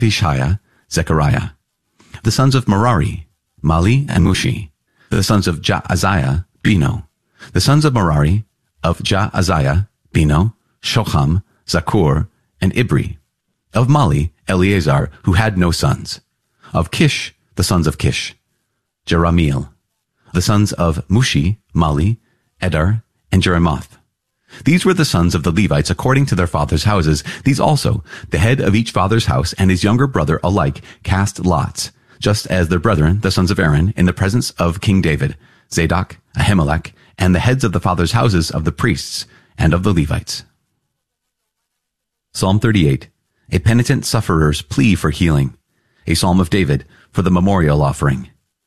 Pishiah, Zechariah. The sons of Merari, Mali and Mushi. The sons of Jaaziah, Beno. The sons of Merari, of Jaaziah, Beno, Shoham, Zakur, and Ibri. Of Mali, Eleazar, who had no sons. Of Kish, the sons of Kish, Jeramiel. The sons of Mushi, Mali, Edar, and Jeremoth. These were the sons of the Levites according to their fathers' houses. These also, the head of each father's house and his younger brother alike, cast lots, just as their brethren, the sons of Aaron, in the presence of King David, Zadok, Ahimelech, and the heads of the fathers' houses of the priests and of the Levites. Psalm 38, a penitent sufferer's plea for healing, a psalm of David for the memorial offering.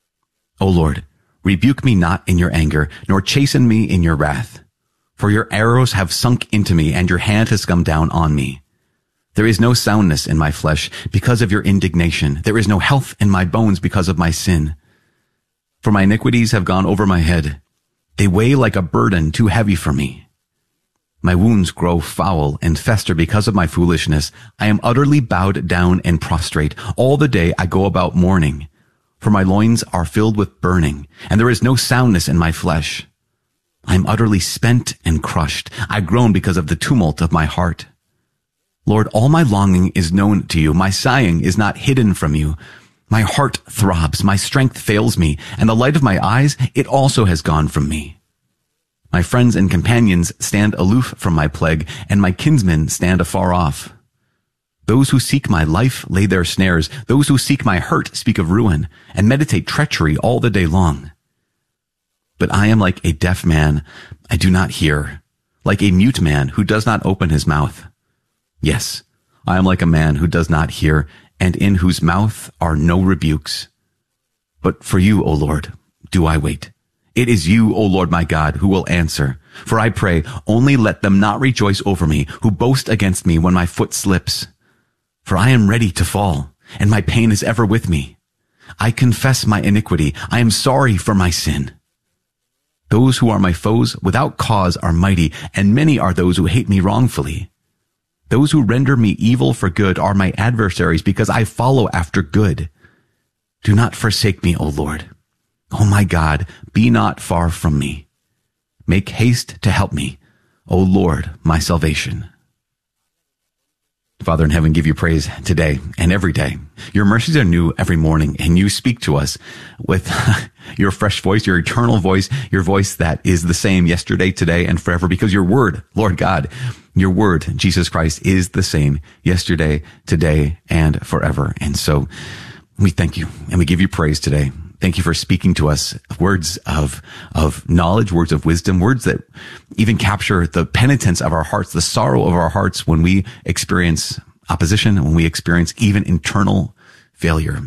O Lord, rebuke me not in your anger, nor chasten me in your wrath. For your arrows have sunk into me, and your hand has come down on me. There is no soundness in my flesh because of your indignation. There is no health in my bones because of my sin. For my iniquities have gone over my head. They weigh like a burden too heavy for me. My wounds grow foul and fester because of my foolishness. I am utterly bowed down and prostrate. All the day I go about mourning. For my loins are filled with burning, and there is no soundness in my flesh. I am utterly spent and crushed. I groan because of the tumult of my heart. Lord, all my longing is known to you. My sighing is not hidden from you. My heart throbs. My strength fails me, and the light of my eyes, it also has gone from me. My friends and companions stand aloof from my plague, and my kinsmen stand afar off. Those who seek my life lay their snares. Those who seek my hurt speak of ruin, and meditate treachery all the day long. But I am like a deaf man, I do not hear, like a mute man who does not open his mouth. Yes, I am like a man who does not hear, and in whose mouth are no rebukes. But for you, O Lord, do I wait. It is you, O Lord my God, who will answer. For I pray, only let them not rejoice over me, who boast against me when my foot slips. For I am ready to fall, and my pain is ever with me. I confess my iniquity. I am sorry for my sin. Those who are my foes without cause are mighty, and many are those who hate me wrongfully. Those who render me evil for good are my adversaries, because I follow after good. Do not forsake me, O Lord. O my God, be not far from me. Make haste to help me, O Lord, my salvation. Father in heaven, give you praise today and every day. Your mercies are new every morning, and you speak to us with your fresh voice, your eternal voice, your voice that is the same yesterday, today, and forever, because your word, Lord God, your word, Jesus Christ, is the same yesterday, today, and forever. And so we thank you and we give you praise today. Thank you for speaking to us words of knowledge, words of wisdom, words that even capture the penitence of our hearts, the sorrow of our hearts when we experience opposition, when we experience even internal failure.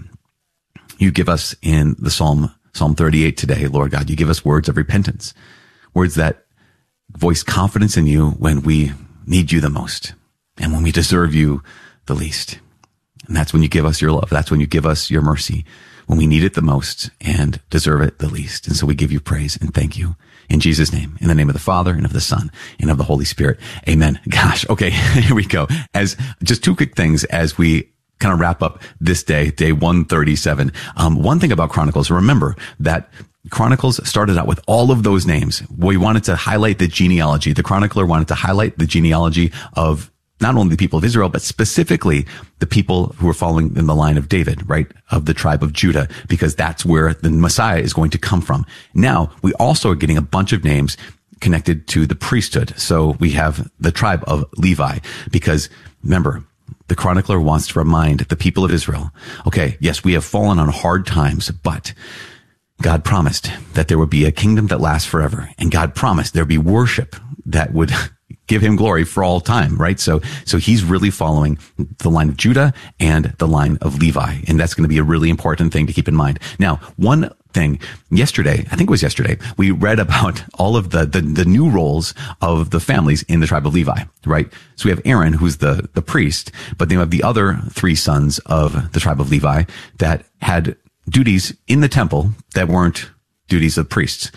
You give us in the Psalm 38 today, Lord God, you give us words of repentance, words that voice confidence in you when we need you the most and when we deserve you the least. And that's when you give us your love. That's when you give us your mercy, when we need it the most and deserve it the least. And so we give you praise and thank you in Jesus' name, in the name of the Father and of the Son and of the Holy Spirit. Amen. Gosh. Okay. Here we go. As just two quick things as we kind of wrap up this day 137. One thing about Chronicles, remember that Chronicles started out with all of those names. We wanted to highlight the genealogy. The chronicler wanted to highlight the genealogy of not only the people of Israel, but specifically the people who were following in the line of David, right? Of the tribe of Judah, because that's where the Messiah is going to come from. Now, we also are getting a bunch of names connected to the priesthood. So we have the tribe of Levi, because remember, the chronicler wants to remind the people of Israel, okay, yes, we have fallen on hard times, but God promised that there would be a kingdom that lasts forever. And God promised there'd be worship that would give him glory for all time, right? So he's really following the line of Judah and the line of Levi. And that's going to be a really important thing to keep in mind. Now, one thing yesterday, I think it was yesterday, we read about all of the new roles of the families in the tribe of Levi, right? So we have Aaron, who's the priest, but then we have the other three sons of the tribe of Levi that had duties in the temple that weren't duties of priests.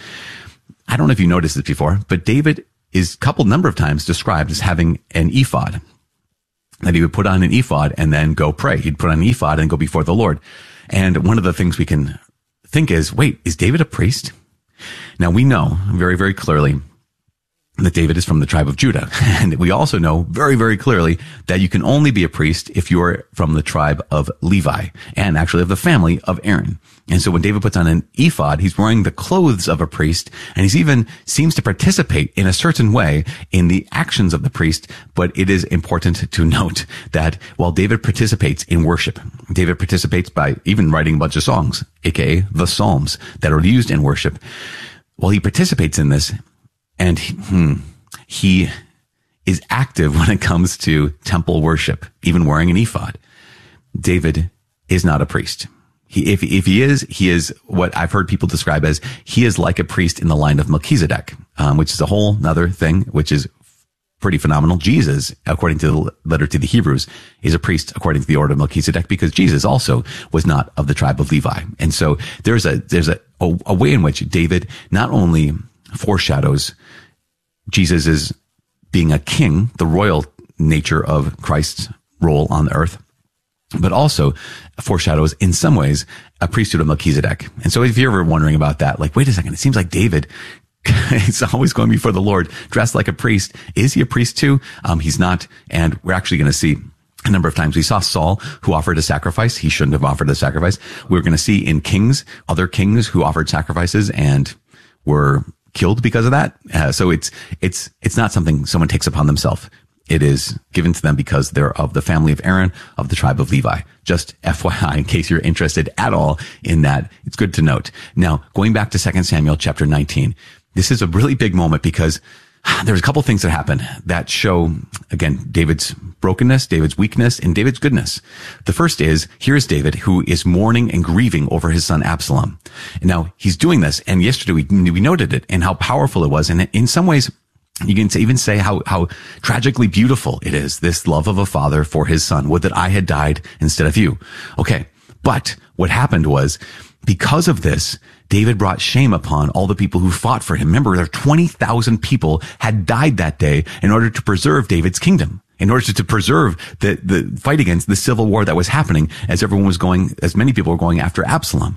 I don't know if you noticed this before, but David is coupled number of times described as having an ephod. that he would put on an ephod and then go pray. He'd put on an ephod and go before the Lord. And one of the things we can think is, wait, is David a priest? Now we know very, very clearly that David is from the tribe of Judah. And we also know very, very clearly that you can only be a priest if you're from the tribe of Levi and actually of the family of Aaron. And so when David puts on an ephod, he's wearing the clothes of a priest, and he's even seems to participate in a certain way in the actions of the priest. But it is important to note that while David participates in worship, David participates by even writing a bunch of songs, aka the Psalms, that are used in worship. While he participates in this, and he is active when it comes to temple worship, even wearing an ephod, David is not a priest. If he is what I've heard people describe as, he is like a priest in the line of Melchizedek, which is a whole nother thing, which is pretty phenomenal. Jesus, according to the letter to the Hebrews, is a priest according to the order of Melchizedek, because Jesus also was not of the tribe of Levi. And so there's a way in which David not only foreshadows Jesus is being a king, the royal nature of Christ's role on the earth, but also foreshadows in some ways a priesthood of Melchizedek. And so if you're ever wondering about that, like, wait a second, it seems like David is always going before the Lord dressed like a priest. Is he a priest too? He's not. And we're actually going to see a number of times. We saw Saul, who offered a sacrifice. He shouldn't have offered a sacrifice. We're going to see in Kings, other kings who offered sacrifices and were killed because of that. So it's not something someone takes upon themselves. It is given to them because they're of the family of Aaron, of the tribe of Levi. Just FYI, in case you're interested at all in that, it's good to note. Now, going back to 2 Samuel chapter 19, this is a really big moment because there's a couple things that happen that show, again, David's brokenness, David's weakness, and David's goodness. The first is, here's David, who is mourning and grieving over his son Absalom. And now he's doing this, and yesterday we noted it and how powerful it was. And in some ways, you can even say how tragically beautiful it is, this love of a father for his son. Would that I had died instead of you. Okay. But what happened was, because of this, David brought shame upon all the people who fought for him. Remember, there are 20,000 people had died that day in order to preserve David's kingdom, in order to preserve the fight against the civil war that was happening as many people were going after Absalom.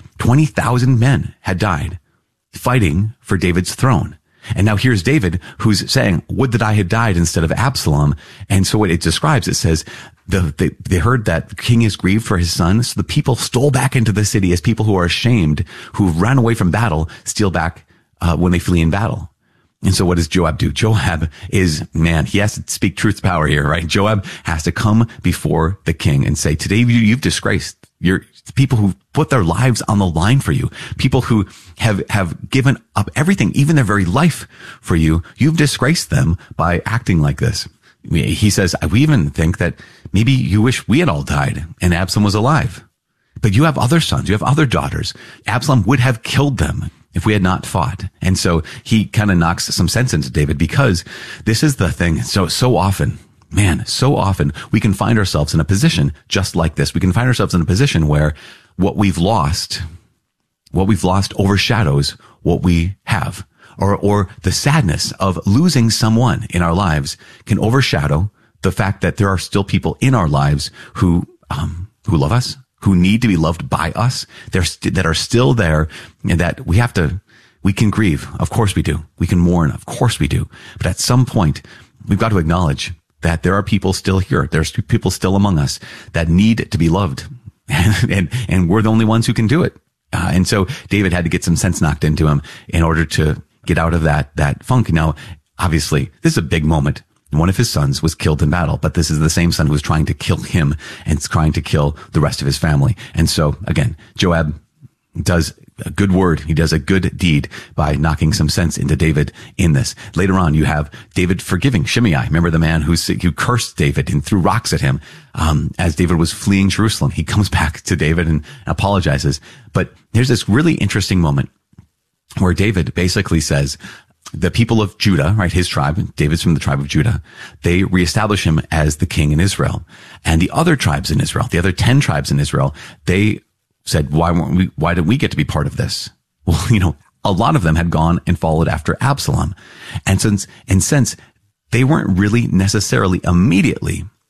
20,000 men had died fighting for David's throne. And now here's David who's saying, would that I had died instead of Absalom. And so what it describes, it says, they heard that the king is grieved for his son. So the people stole back into the city as people who are ashamed, who ran away from battle, steal back, when they flee in battle. And so what does Joab do? Joab is, he has to speak truth to power here, right? Joab has to come before the king and say, today you've disgraced people who put their lives on the line for you, people who have given up everything, even their very life for you. You've disgraced them by acting like this. He says, we even think that maybe you wish we had all died and Absalom was alive. But you have other sons, you have other daughters. Absalom would have killed them if we had not fought. And so he kind of knocks some sense into David, because this is the thing. So often we can find ourselves in a position just like this. We can find ourselves in a position where what we've lost overshadows what we have, or the sadness of losing someone in our lives can overshadow the fact that there are still people in our lives who love us, who need to be loved by us, that are still there, and that we can grieve. Of course we do. We can mourn. Of course we do. But at some point, we've got to acknowledge that there are people still here. There's people still among us that need to be loved. And we're the only ones who can do it. And so David had to get some sense knocked into him in order to get out of that funk. Now, obviously, this is a big moment. One of his sons was killed in battle, but this is the same son who was trying to kill him and trying to kill the rest of his family. And so, again, Joab does a good word. He does a good deed by knocking some sense into David in this. Later on, you have David forgiving Shimei. Remember the man who cursed David and threw rocks at him as David was fleeing Jerusalem. He comes back to David and apologizes. But there's this really interesting moment where David basically says, the people of Judah, right, his tribe, David's from the tribe of Judah, they reestablish him as the king in Israel. And the other tribes in Israel, the other 10 tribes in Israel, they said, why didn't we get to be part of this? Well, a lot of them had gone and followed after Absalom. And since they weren't really necessarily immediately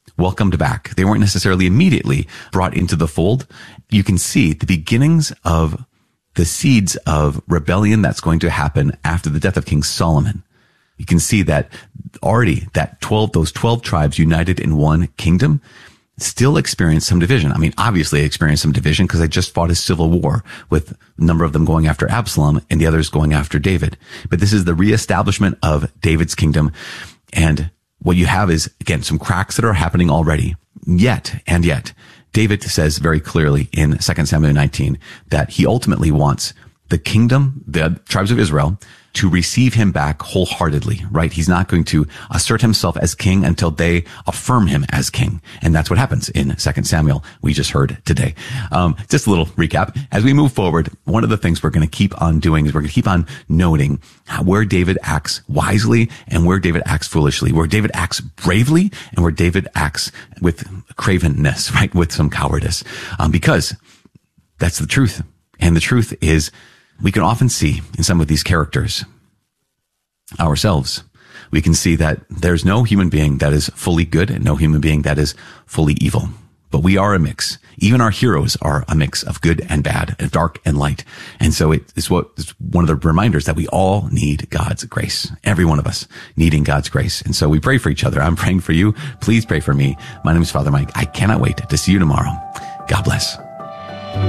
welcomed back. They weren't necessarily immediately brought into the fold. You can see the beginnings of the seeds of rebellion that's going to happen after the death of King Solomon. You can see that already those 12 tribes united in one kingdom still experience some division. I mean, obviously experienced some division because they just fought a civil war with a number of them going after Absalom and the others going after David. But this is the reestablishment of David's kingdom. And what you have is, again, some cracks that are happening already. Yet, David says very clearly in 2 Samuel 19 that he ultimately wants the kingdom, the tribes of Israel, to receive him back wholeheartedly, right? He's not going to assert himself as king until they affirm him as king. And that's what happens in 2 Samuel we just heard today. Just a little recap. As we move forward, one of the things we're going to keep on doing is we're going to keep on noting where David acts wisely and where David acts foolishly, where David acts bravely and where David acts with cravenness, right? With some cowardice. Because that's the truth. And the truth is, we can often see in some of these characters ourselves. We can see that there's no human being that is fully good and no human being that is fully evil. But we are a mix. Even our heroes are a mix of good and bad, of dark and light. And so it's one of the reminders that we all need God's grace. Every one of us needing God's grace. And so we pray for each other. I'm praying for you. Please pray for me. My name is Father Mike. I cannot wait to see you tomorrow. God bless.